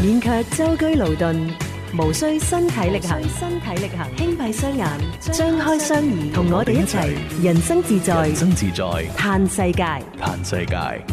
免卻舟車勞頓，無需身體力行，輕閉雙眼，張開雙耳，同我哋一齊人生自在，嘆世界。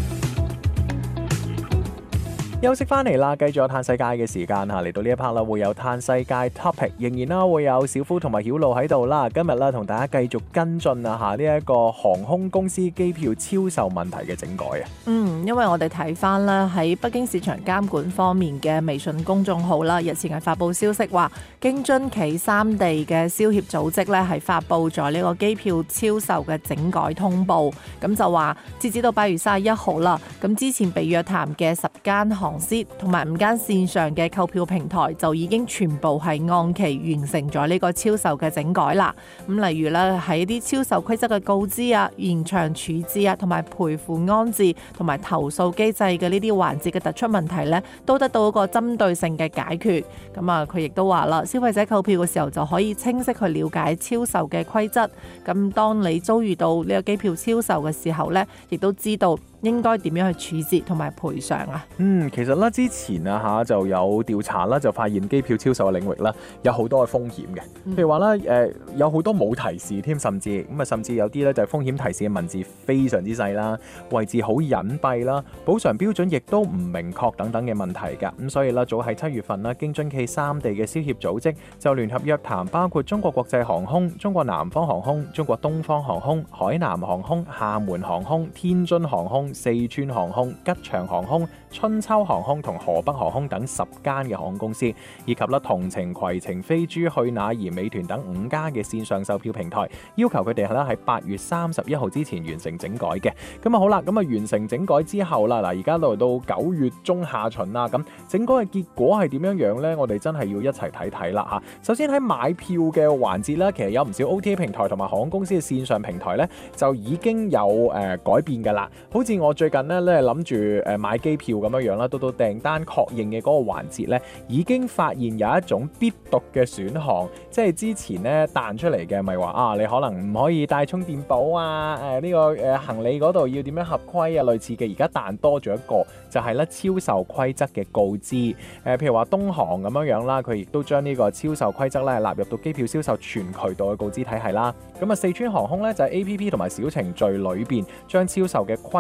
休息翻嚟啦，繼續有嘆世界嘅時間嚇，嚟到呢一 part 啦，會有嘆世界 topic， 仍然啦會有小夫同埋曉露喺度啦。今日啦同大家繼續跟進啊嚇呢一個航空公司機票超售問題嘅整改啊。 因為我哋睇翻啦，喺北京市場監管方面嘅微信公眾號啦，日前係發布消息話，京津冀三地嘅消協組織咧係發布咗呢個機票超售嘅整改通報，咁就話截止到8月31號啦，咁之前被約談嘅10間航司同埋5間線上嘅購票平台就已經全部係按期完成咗呢個超售嘅整改啦。咁例如咧喺啲超售規則嘅告知啊、延長處置啊、同埋賠付安置同埋投訴機制嘅呢啲環節嘅突出問題咧，都得到一個針對性嘅解決。咁啊，佢亦都話啦，消費者購票嘅時候就可以清晰去了解超售嘅規則。咁當你遭遇到呢個機票超售嘅時候咧，亦都知道應該點樣去處置同埋賠償啊？ 其實咧之前啊就有調查啦，就發現機票超售嘅領域啦有好多嘅風險嘅。譬如話咧有好多冇提示添，甚至有啲咧就係風險提示嘅文字非常之細啦，位置好隱蔽啦，補償標準亦都唔明確等等嘅問題㗎。咁所以咧早喺7月份啦，京津冀三地嘅消協組織就聯合約談包括中國國際航空、中國南方航空、中國東方航空、海南航空、廈門航空、天津航空、四川航空、吉祥航空、春秋航空同河北航空等10間嘅航空公司，以及同程、攜程、飛豬、去哪兒、美團等5家嘅線上售票平台，要求佢哋喺8月31號之前完成整改嘅。咁啊好啦，咁啊完成整改之後啦，嗱而家到9月中下旬啦，咁整改嘅結果係點樣樣呢？我哋真係要一齊睇睇啦嚇。首先喺買票嘅環節啦，其實有唔少 OTA 平台同埋航空公司嘅線上平台呢，就已經有改變㗎啦。好似我最近咧諗住買機票咁樣啦，到訂單確認嘅嗰個環節咧，已經發現有一種必讀嘅選項，即係之前咧彈出嚟嘅，咪話你可能唔可以帶充電寶啊，呢個行李嗰度要點樣合規啊，類似嘅，而家彈多咗一個，就係咧超售規則嘅告知。譬如話東航咁樣啦，佢亦都將呢個超售規則咧納入到機票銷售全渠道嘅告知體系啦。咁啊四川航空咧就喺 APP 同埋小程序裏邊將超售嘅規